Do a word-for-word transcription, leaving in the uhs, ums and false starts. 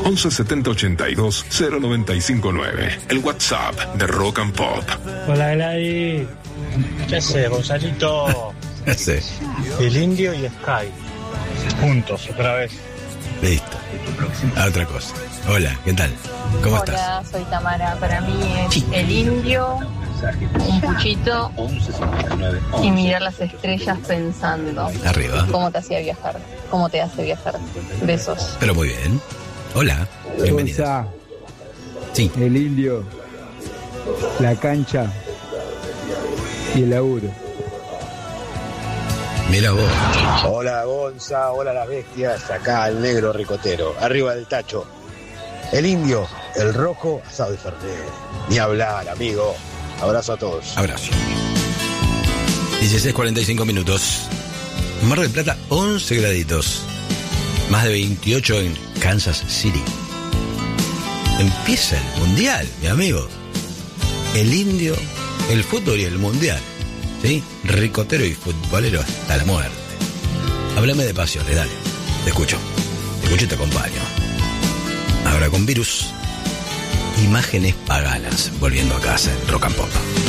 once setenta ochenta y dos cero noventa y cinco nueve. El WhatsApp de Rock and Pop. Hola Gladys. ¿Qué haces, Gonzalito? ¿Qué haces? El Indio y Sky. Juntos, otra vez. Listo. A otra cosa. Hola, ¿qué tal? ¿Cómo Hola, estás? Hola, soy Tamara. Para mí es sí. El Indio, un puchito y mirar las estrellas pensando. Arriba. ¿Cómo te hacía viajar? ¿Cómo te hace viajar? Besos. Pero muy bien. Hola, bienvenida. Sí. El Indio, la cancha y el laburo. Mira vos. Hola Gonza, hola las bestias, acá el negro ricotero, arriba del tacho. El Indio, el rojo, asado y fernet. Ni hablar, amigo. Abrazo a todos. Abrazo. dieciséis cuarenta y cinco minutos. Mar del Plata, once graditos. Más de veintiocho en Kansas City. Empieza el mundial, mi amigo. El Indio, el fútbol y el mundial. ¿Sí? Ricotero y futbolero hasta la muerte. Háblame de pasiones, dale. Te escucho. Te escucho y te acompaño. Ahora con Virus. Imágenes paganas. Volviendo a casa en Rock and Pop.